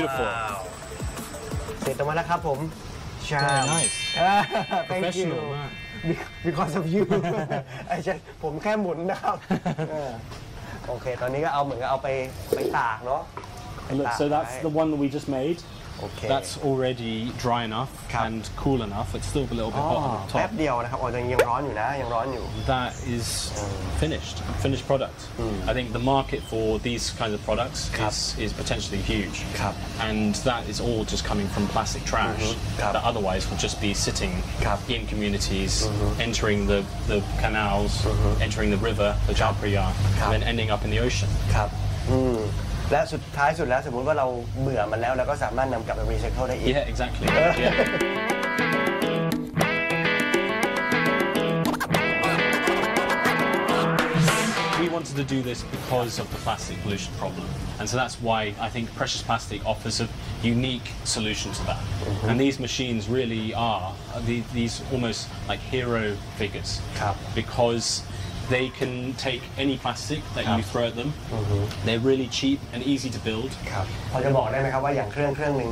beautiful. เสร็จออกมาแล้วครับผมชา Very nice. Thank you Professional มาก because of you ไอ้ฉันผมแค่หมุนนะครับโอเคตอนนี้ก็เอาเหมือนกับเอาไปตากเนาะ And look, so that's the one that we just made. Okay. That's already dry enough and cool enough. It's still a little bit hot on แป๊บ the เดียวนะครับยังร้อนอยู่นะยังร้อนอยู่ top. That is finished product. I think the market for these kinds of products is potentially huge. And that is all just coming from plastic trash that otherwise would just be sitting in communities, entering the canals, entering the river, the Jalpriya, and then ending up in the ocean. ครับและสุดท้ายสุดแล้วสมมุติว่าเราเบื่อมันแล้วเราก็สามารถนำกลับไปรีไซเคิลได้อีก Yeah, exactly. Yeah. We wanted to do this because of the plastic pollution problem, and so that's why I think Precious Plastic offers a unique solution to that. And these machines really are these almost like hero figures because they can take any plastic that you throw at them. They're really cheap and easy to build. พอจะบอกได้ไหมครับว่าอย่างเครื่องหนึ่ง